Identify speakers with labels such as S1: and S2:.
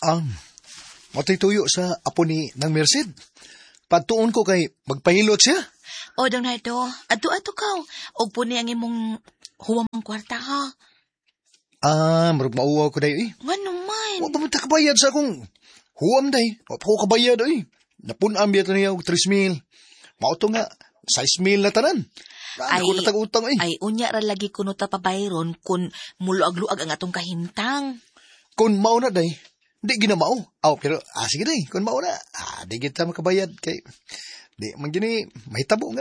S1: Ang matay tuyo sa apo ni nang Merced. Pagtuon ko kay magpahilot siya.
S2: O, dong na ito. Ato ka. O po niya ang imong huwamang kwarta, ha?
S1: Marag mauwa ko dayo eh.
S2: Nga naman.
S1: Wa pa man ta kabayad sa akong huwam day. Wa pa ko kabayad eh. Napunam biya niya og 3,000. Mao to nga 6,000 na tanan. Ako na tag-utang eh.
S2: Ay, unya ra lagi kuno ta pabayron kun muluag-luag ang atong kahimtang.
S1: Kung mao na day, di ginamao. Pero sige day, kung mao na, di kita makabayad kay di man gini mahitabo nga.